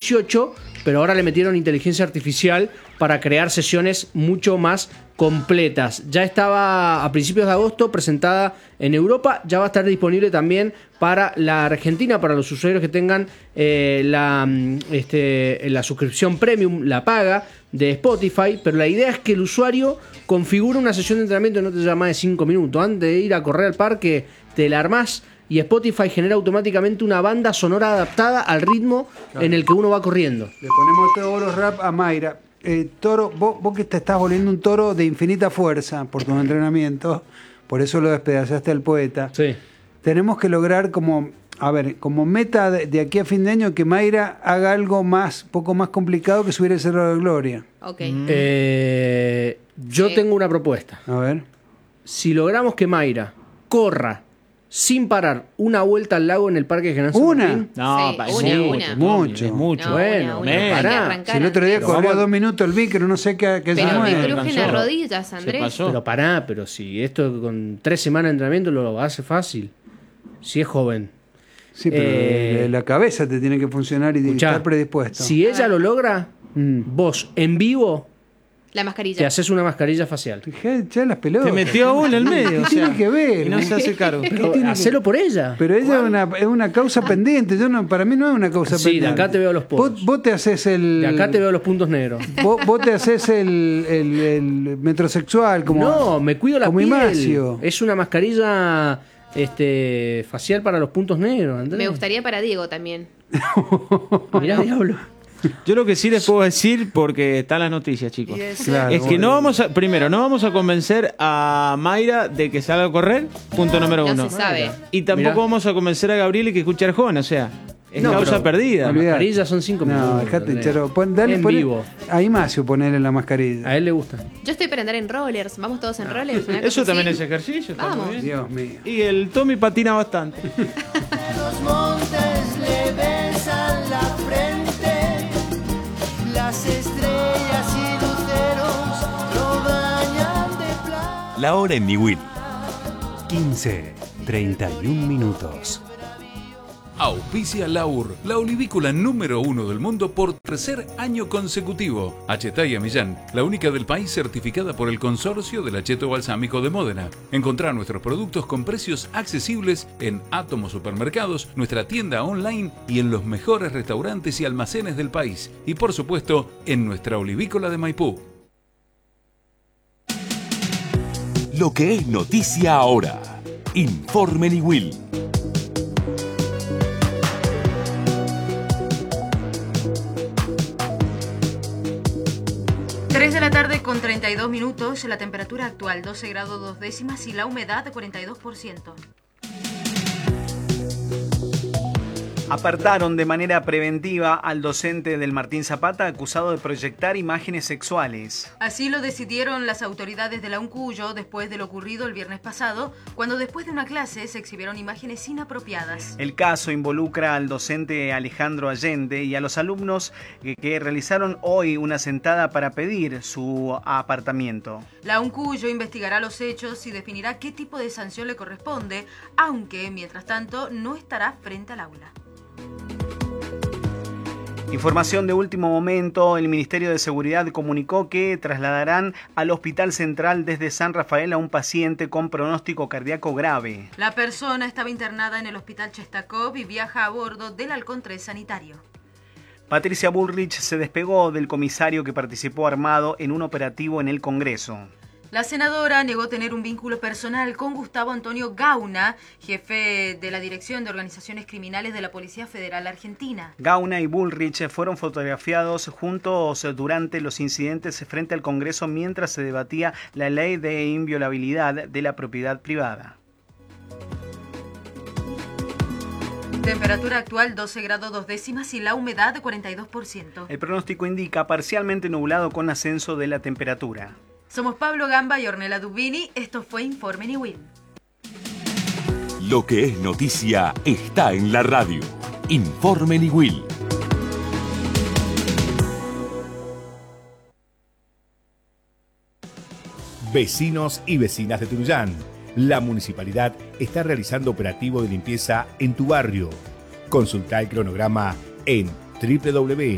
18, pero ahora le metieron inteligencia artificial para crear sesiones mucho más completas. Ya estaba a principios de agosto presentada en Europa, ya va a estar disponible también para la Argentina, para los usuarios que tengan la suscripción premium, la paga de Spotify, pero la idea es que el usuario configure una sesión de entrenamiento que no te lleva más de 5 minutos. Antes de ir a correr al parque, te la armás y Spotify genera automáticamente una banda sonora adaptada al ritmo en el que uno va corriendo. Le ponemos todos los rap a Mayra. Toro, vos que te estás volviendo un toro de infinita fuerza por tu entrenamiento, por eso lo despedazaste al poeta. Sí. Tenemos que lograr como meta de aquí a fin de año que Mayra haga algo poco más complicado que subir el Cerro de Gloria. Ok. Yo tengo una propuesta. A ver. Si logramos que Mayra corra sin parar una vuelta al lago en el Parque General San Martín. No, Sí, mucho. No, Bueno, una, pará. Si el otro día corrió 2 minutos el Vícaro, no sé qué se Pero me mueve. cruje en las rodillas, Andrés. Pero pará, pero si esto con 3 semanas de entrenamiento lo hace fácil. Si es joven. Sí, pero la cabeza te tiene que funcionar y Escuchá, estar predispuesto. Si ella lo logra, vos en vivo La te mascarilla. haces una mascarilla facial. Ya las pelotas. Te metió uno en el medio. ¿Qué tiene que ver? Y no se hace cargo. Pero hacelo por ella. Pero ella es una causa pendiente. Para mí no es una causa Sí, pendiente. de acá te veo los poros. Vos te haces el. De acá te veo los puntos negros. Vos te haces el metrosexual como. No, me cuido la como piel. Imacio. Es una mascarilla facial para los puntos negros, Andrés. Me gustaría para Diego también. Mirá, diablo. Yo lo que sí les puedo decir, porque están las noticias, chicos, Claro, es que no vamos a convencer a Mayra de que salga a correr, punto número No 1. se sabe. Y tampoco Mirá. vamos a convencer a Gabriel que escuche Arjona, o sea, es No, causa pero- perdida. Olvidate. Mascarilla son 5 minutos. No, dejate, Andrés. Charo. Dale, En poné- vivo. A Imacio ponerle la mascarilla. A él le gusta. Yo estoy para andar en rollers. Vamos todos en rollers. una Eso cosa también así. es ejercicio, está Vamos. muy bien. Dios mío. Y el Tommy patina bastante. Los montes le besan la frente, las estrellas y luceros lo bañan de plata. La hora en Niwil. 15:31. Auspicia Laur, la olivícola número 1 del mundo por 3er año consecutivo. Achetaya Millán, la única del país certificada por el Consorcio del Acheto Balsámico de Módena. Encontrá nuestros productos con precios accesibles en Átomo Supermercados, nuestra tienda online y en los mejores restaurantes y almacenes del país. Y por supuesto, en nuestra olivícola de Maipú. Lo que es noticia ahora. Informe Niwil. 3 de la tarde con 32 minutos, la temperatura actual 12 grados 2 décimas y la humedad 42%. Apartaron de manera preventiva al docente del Martín Zapata acusado de proyectar imágenes sexuales. Así lo decidieron las autoridades de la UNCUYO después de lo ocurrido el viernes pasado, cuando después de una clase se exhibieron imágenes inapropiadas. El caso involucra al docente Alejandro Allende y a los alumnos que realizaron hoy una sentada para pedir su apartamiento. La UNCUYO investigará los hechos y definirá qué tipo de sanción le corresponde, aunque, mientras tanto, no estará frente al aula. Información de último momento, el Ministerio de Seguridad comunicó que trasladarán al Hospital Central desde San Rafael a un paciente con pronóstico cardíaco grave. La persona estaba internada en el Hospital Chestakov y viaja a bordo del Halcón 3 sanitario. Patricia Bullrich se despegó del comisario que participó armado en un operativo en el Congreso. La senadora negó tener un vínculo personal con Gustavo Antonio Gauna, jefe de la Dirección de Organizaciones Criminales de la Policía Federal Argentina. Gauna y Bullrich fueron fotografiados juntos durante los incidentes frente al Congreso mientras se debatía la ley de inviolabilidad de la propiedad privada. Temperatura actual 12 grados 2 décimas y la humedad 42%. El pronóstico indica parcialmente nublado con ascenso de la temperatura. Somos Pablo Gamba y Ornella Dubini. Esto fue Informe Niwil. Lo que es noticia está en la radio. Informe Niwil. Vecinos y vecinas de Tunuyán, la municipalidad está realizando operativo de limpieza en tu barrio. Consulta el cronograma en www